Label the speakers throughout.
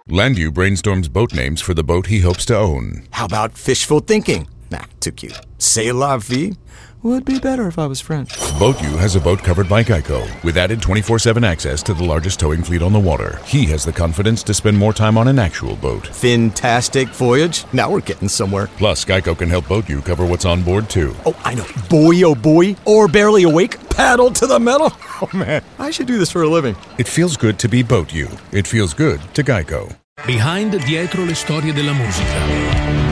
Speaker 1: Landu brainstorms boat names for the boat he hopes to own.
Speaker 2: How about fishful thinking? Nah, too cute. C'est la vie? Would be better if I was French.
Speaker 1: BoatU has a boat covered by Geico, with added 24/7 access to the largest towing fleet on the water. He has the confidence to spend more time on an actual boat.
Speaker 2: Fantastic voyage. Now we're getting somewhere.
Speaker 1: Plus, Geico can help BoatU cover what's on board, too.
Speaker 2: Oh, I know. Buoy, oh buoy, or barely awake, paddle to the metal. Oh, man, I should do this for a living.
Speaker 1: It feels good to be BoatU. It feels good to Geico.
Speaker 3: Behind dietro le storie della musica.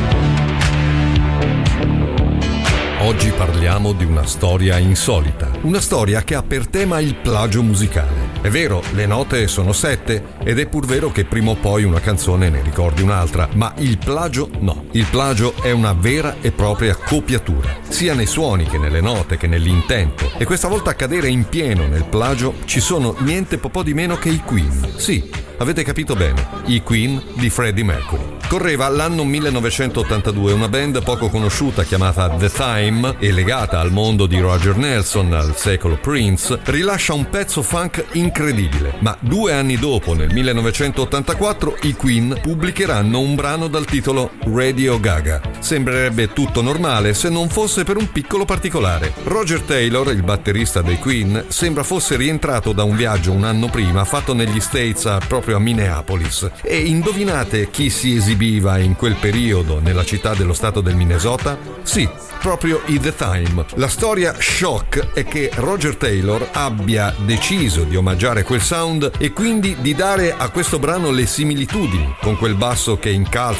Speaker 4: Oggi parliamo di una storia insolita, una storia che ha per tema il plagio musicale. È vero, le note sono 7 ed è pur vero che prima o poi una canzone ne ricordi un'altra, ma il plagio no. Il plagio è una vera e propria copiatura, sia nei suoni che nelle note che nell'intento. E questa volta a cadere in pieno nel plagio ci sono niente po' di meno che i Queen. Sì, avete capito bene, i Queen di Freddie Mercury. Correva l'anno 1982, una band poco conosciuta chiamata The Time e legata al mondo di Roger Nelson, al secolo Prince, rilascia un pezzo funk incredibile. Ma 2 anni dopo, nel 1984, i Queen pubblicheranno un brano dal titolo Radio Gaga. Sembrerebbe tutto normale se non fosse per un piccolo particolare. Roger Taylor, il batterista dei Queen, sembra fosse rientrato da un viaggio un anno prima fatto negli States proprio a Minneapolis. E indovinate chi si esibiva in quel periodo nella città dello stato del Minnesota? Sì, proprio i The Time. La storia shock è che Roger Taylor abbia deciso di omaggiare quel sound e quindi di dare a questo brano le similitudini con quel basso che incalza